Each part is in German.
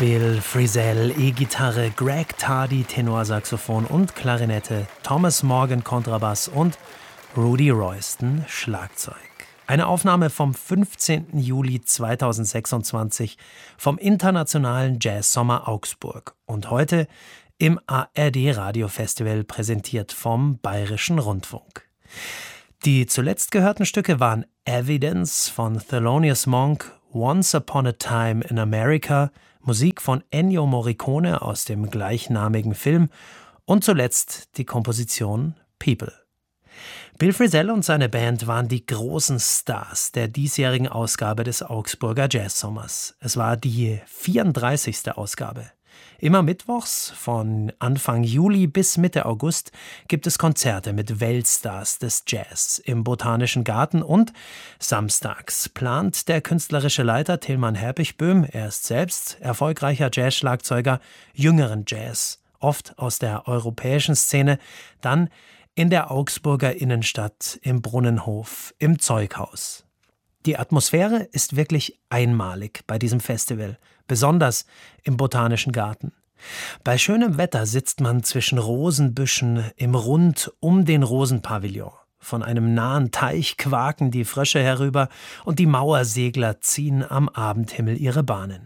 Bill Frisell, E-Gitarre, Greg Tardy, Tenorsaxophon und Klarinette, Thomas Morgan, Kontrabass und Rudy Royston, Schlagzeug. Eine Aufnahme vom 15. Juli 2026 vom Internationalen Jazzsommer Augsburg und heute im ARD-Radiofestival präsentiert vom Bayerischen Rundfunk. Die zuletzt gehörten Stücke waren Evidence von Thelonious Monk, Once Upon a Time in America, Musik von Ennio Morricone aus dem gleichnamigen Film und zuletzt die Komposition People. Bill Frisell und seine Band waren die großen Stars der diesjährigen Ausgabe des Augsburger Jazzsommers. Es war die 34. Ausgabe. Immer mittwochs von Anfang Juli bis Mitte August gibt es Konzerte mit Weltstars des Jazz im Botanischen Garten und samstags plant der künstlerische Leiter Tilman Herpichböhm, er ist selbst erfolgreicher Jazzschlagzeuger, jüngeren Jazz, oft aus der europäischen Szene, dann in der Augsburger Innenstadt, im Brunnenhof, im Zeughaus. Die Atmosphäre ist wirklich einmalig bei diesem Festival, besonders im Botanischen Garten. Bei schönem Wetter sitzt man zwischen Rosenbüschen im Rund um den Rosenpavillon. Von einem nahen Teich quaken die Frösche herüber und die Mauersegler ziehen am Abendhimmel ihre Bahnen.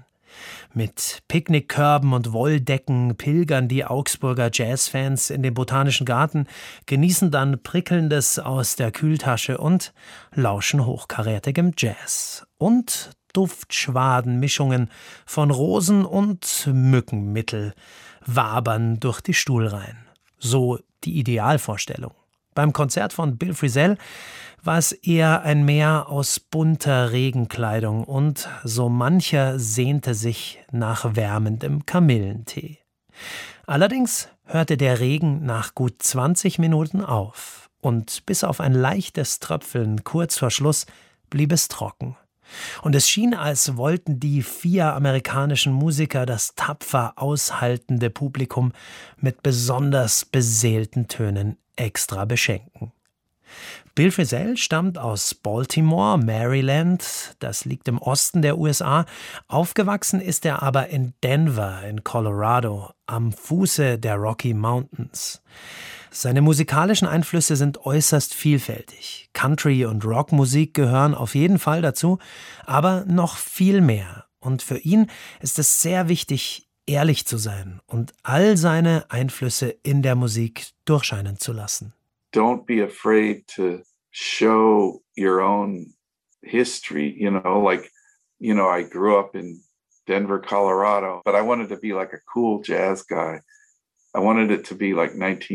Mit Picknickkörben und Wolldecken pilgern die Augsburger Jazzfans in den Botanischen Garten, genießen dann Prickelndes aus der Kühltasche und lauschen hochkarätigem Jazz. Und Duftschwadenmischungen von Rosen- und Mückenmittel wabern durch die Stuhlreihen. So die Idealvorstellung. Beim Konzert von Bill Frisell war es eher ein Meer aus bunter Regenkleidung und so mancher sehnte sich nach wärmendem Kamillentee. Allerdings hörte der Regen nach gut 20 Minuten auf und bis auf ein leichtes Tröpfeln kurz vor Schluss blieb es trocken. Und es schien, als wollten die 4 amerikanischen Musiker das tapfer aushaltende Publikum mit besonders beseelten Tönen extra beschenken. Bill Frisell stammt aus Baltimore, Maryland, das liegt im Osten der USA. Aufgewachsen ist er aber in Denver in Colorado, am Fuße der Rocky Mountains. Seine musikalischen Einflüsse sind äußerst vielfältig. Country- und Rockmusik gehören auf jeden Fall dazu, aber noch viel mehr. Und für ihn ist es sehr wichtig, ehrlich zu sein und all seine Einflüsse in der Musik durchscheinen zu lassen. Don't be afraid to show your own history, I grew up in Denver, Colorado, but I wanted to be like a cool jazz guy. I wanted it to be like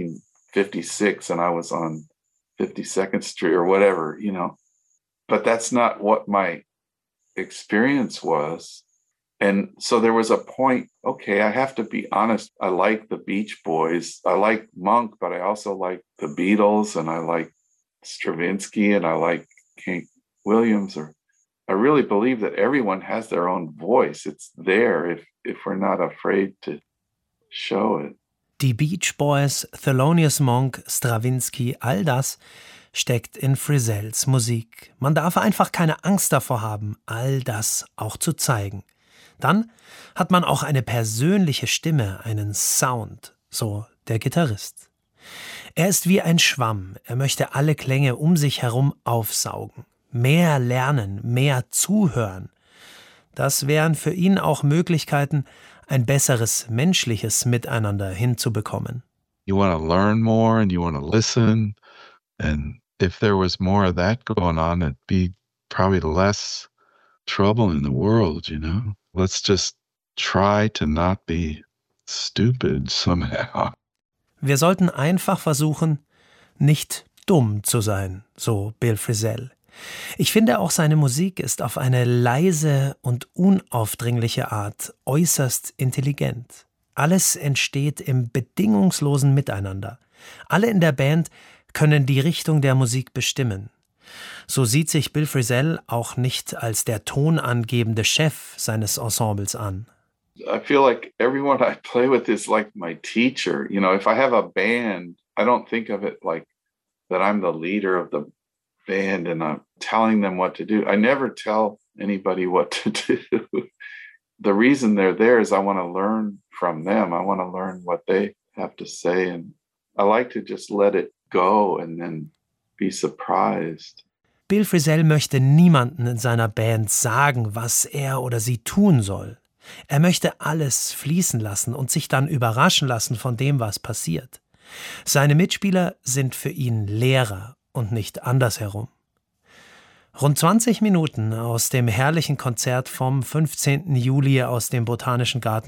1956 and I was on 52nd Street or whatever, but that's not what my experience was. And so there was a point, okay, I have to be honest. I like the Beach Boys. I like Monk, but I also like the Beatles and I like Stravinsky and I like Hank Williams. I really believe that everyone has their own voice. It's there if we're not afraid to show it. Die Beach Boys, Thelonious Monk, Stravinsky, all das steckt in Frisells Musik. Man darf einfach keine Angst davor haben, all das auch zu zeigen. Dann hat man auch eine persönliche Stimme, einen Sound, so der Gitarrist. Er ist wie ein Schwamm, er möchte alle Klänge um sich herum aufsaugen. Mehr lernen, mehr zuhören. Das wären für ihn auch Möglichkeiten, ein besseres menschliches Miteinander hinzubekommen. You want to learn more and you want to listen. And if there was more of that going on, it'd be probably less trouble in the world, Let's just try to not be stupid somehow. Wir sollten einfach versuchen, nicht dumm zu sein, so Bill Frisell. Ich finde auch seine Musik ist auf eine leise und unaufdringliche Art äußerst intelligent. Alles entsteht im bedingungslosen Miteinander. Alle in der Band können die Richtung der Musik bestimmen. So sieht sich Bill Frisell auch nicht als der tonangebende Chef seines Ensembles an. I feel like everyone I play with is like my teacher. If I have a band, I don't think of it like that I'm the leader of the band and I'm telling them what to do. I never tell anybody what to do. the reason they're there is I want to learn from them. I want to learn what they have to say. And I like to just let it go and then be surprised. Bill Frisell möchte niemanden in seiner Band sagen, was er oder sie tun soll. Er möchte alles fließen lassen und sich dann überraschen lassen von dem, was passiert. Seine Mitspieler sind für ihn Lehrer und nicht andersherum. Rund 20 Minuten aus dem herrlichen Konzert vom 15. Juli aus dem Botanischen Garten